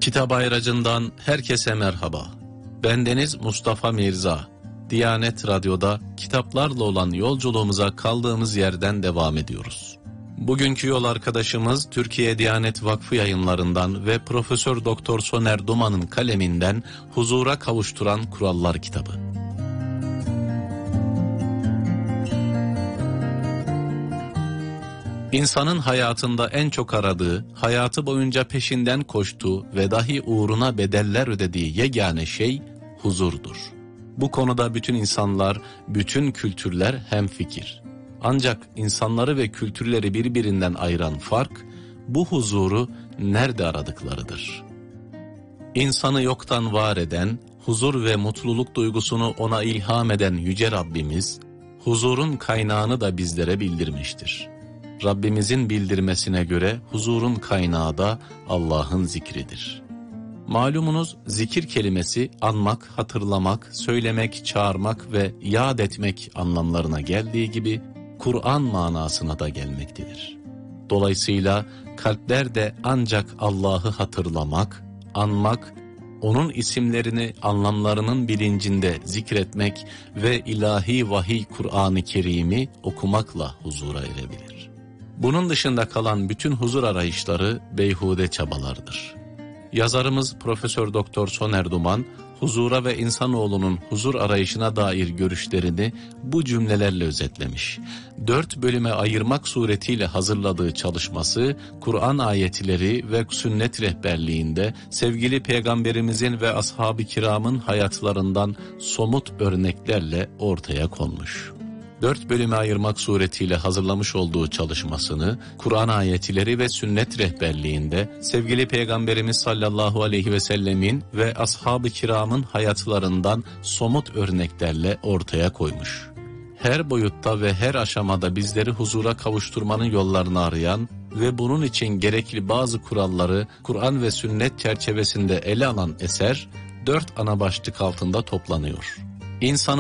Kitap Ayracı'ndan herkese merhaba. Bendeniz Mustafa Mirza. Diyanet Radyo'da kitaplarla olan yolculuğumuza kaldığımız yerden devam ediyoruz. Bugünkü yol arkadaşımız Türkiye Diyanet Vakfı Yayınlarından ve Profesör Doktor Soner Duman'ın kaleminden Huzura Kavuşturan Kurallar kitabı. İnsanın hayatında en çok aradığı, hayatı boyunca peşinden koştuğu ve dahi uğruna bedeller ödediği yegane şey huzurdur. Bu konuda bütün insanlar, bütün kültürler hemfikir. Ancak insanları ve kültürleri birbirinden ayıran fark, bu huzuru nerede aradıklarıdır. İnsanı yoktan var eden, huzur ve mutluluk duygusunu ona ilham eden Yüce Rabbimiz, huzurun kaynağını da bizlere bildirmiştir. Rabbimizin bildirmesine göre huzurun kaynağı da Allah'ın zikridir. Malumunuz zikir kelimesi anmak, hatırlamak, söylemek, çağırmak ve yad etmek anlamlarına geldiği gibi Kur'an manasına da gelmektedir. Dolayısıyla kalpler de ancak Allah'ı hatırlamak, anmak, onun isimlerini anlamlarının bilincinde zikretmek ve ilahi vahiy Kur'an-ı Kerim'i okumakla huzura erebilir. Bunun dışında kalan bütün huzur arayışları beyhude çabalardır. Yazarımız Profesör Doktor Soner Duman, huzura ve insanoğlunun huzur arayışına dair görüşlerini bu cümlelerle özetlemiş. 4 bölüme ayırmak suretiyle hazırladığı çalışması, Kur'an ayetleri ve sünnet rehberliğinde sevgili Peygamberimizin ve ashab-ı kiramın hayatlarından somut örneklerle ortaya konmuş. 4 bölüme ayırmak suretiyle hazırlamış olduğu çalışmasını, Kur'an ayetleri ve sünnet rehberliğinde sevgili Peygamberimiz sallallahu aleyhi ve sellemin ve ashab-ı kiramın hayatlarından somut örneklerle ortaya koymuş. Her boyutta ve her aşamada bizleri huzura kavuşturmanın yollarını arayan ve bunun için gerekli bazı kuralları Kur'an ve sünnet çerçevesinde ele alan eser, 4 ana başlık altında toplanıyor. İnsanı